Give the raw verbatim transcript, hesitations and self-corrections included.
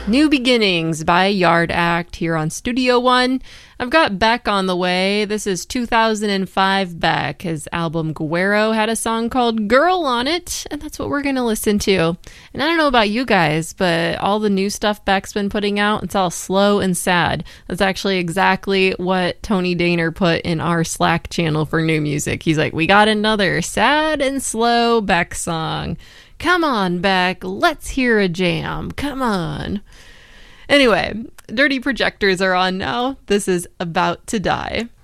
New Beginnings by Yard Act here on Studio One. I've got Beck on the way. This is two thousand five Beck. His album Guero had a song called Girl on it, and that's what we're going to listen to. And I don't know about you guys, but all the new stuff Beck's been putting out, it's all slow and sad. That's actually exactly what Tony Daner put in our Slack channel for new music. He's like, we got another sad and slow Beck song. Come on, Beck, let's hear a jam. Come on. Anyway, Dirty Projectors are on now. This is About to Die.